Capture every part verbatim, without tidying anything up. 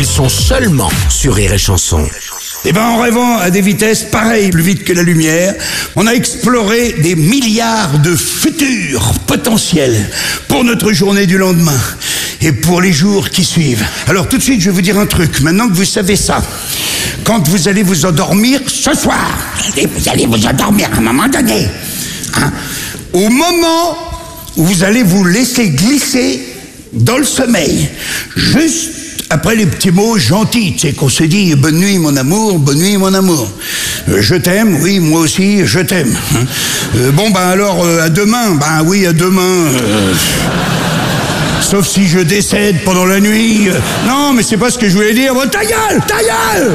Ils sont seulement sur Rire et Chanson. Eh ben, en rêvant à des vitesses pareilles, plus vite que la lumière, on a exploré des milliards de futurs potentiels pour notre journée du lendemain et pour les jours qui suivent. Alors tout de suite, je vais vous dire un truc. Maintenant que vous savez ça, quand vous allez vous endormir ce soir, et vous allez vous endormir à un moment donné, hein, au moment où vous allez vous laisser glisser dans le sommeil, juste après les petits mots gentils, tu sais, qu'on se dit « Bonne nuit mon amour, bonne nuit mon amour euh, ». Je t'aime, oui, moi aussi, je t'aime. Hein. Euh, bon, ben alors, euh, à demain, ben oui, à demain. Euh, sauf si je décède pendant la nuit. Euh, non, mais c'est pas ce que je voulais dire. Bon, ta gueule, ta gueule.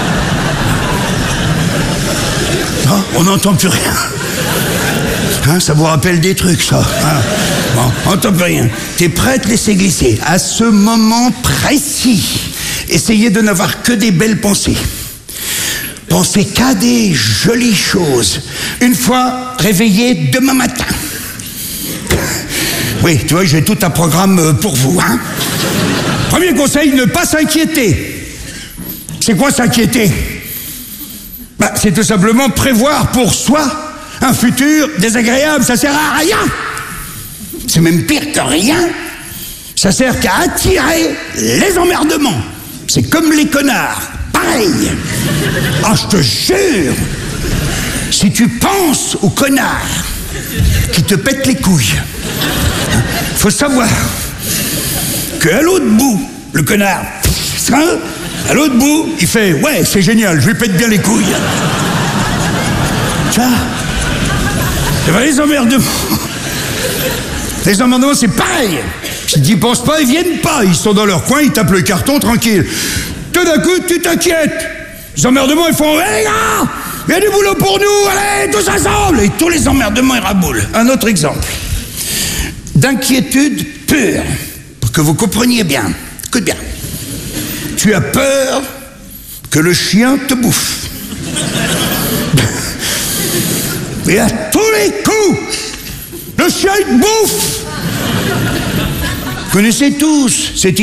Oh, on n'entend plus rien. Hein, ça vous rappelle des trucs, ça. Hein. Bon, on n'entend plus rien. T'es prêt à te laisser glisser. À ce moment précis, essayez de n'avoir que des belles pensées. Pensez qu'à des jolies choses. Une fois réveillé demain matin. Oui, tu vois, j'ai tout un programme pour vous. Hein. Premier conseil, ne pas s'inquiéter. C'est quoi s'inquiéter? Bah, c'est tout simplement prévoir pour soi un futur désagréable. Ça sert à rien. C'est même pire que rien. Ça sert qu'à attirer les emmerdements. C'est comme les connards. Pareil. Ah, je te jure, si tu penses aux connards qui te pètent les couilles, faut savoir qu'à l'autre bout, le connard, hein, à l'autre bout, il fait « Ouais, c'est génial, je lui pète bien les couilles. » Tu vois? Et ben les emmerdements, les emmerdements, c'est pareil. S'ils pensent pas, ils viennent pas. Ils sont dans leur coin, ils tapent le carton tranquille. Tout d'un coup, tu t'inquiètes. Les emmerdements, ils font « Hé les gars, il y a du boulot pour nous, allez, tous ensemble !» Et tous les emmerdements, ils raboulent. Un autre exemple d'inquiétude pure, pour que vous compreniez bien. Écoute bien. Tu as peur que le chien te bouffe. Et à tous les coups, le chien il te bouffe. Vous connaissez tous cette